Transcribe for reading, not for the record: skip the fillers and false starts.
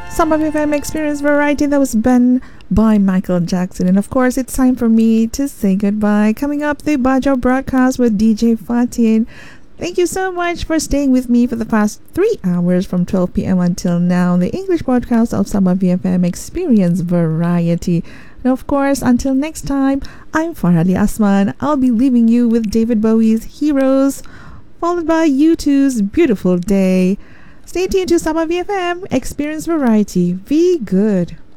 Some of FM Experience Variety. That was Ben by Michael Jackson. And of course, it's time for me to say goodbye. Coming up, the Bajo broadcast with DJ Fatin. Thank you so much for staying with me for the past 3 hours from 12 p.m. until now. The English broadcast of Sabah VFM Experience Variety. And of course, until next time, I'm Farhali Asman. I'll be leaving you with David Bowie's Heroes, followed by U2's Beautiful Day. Stay tuned to Sabah VFM Experience Variety. Be good.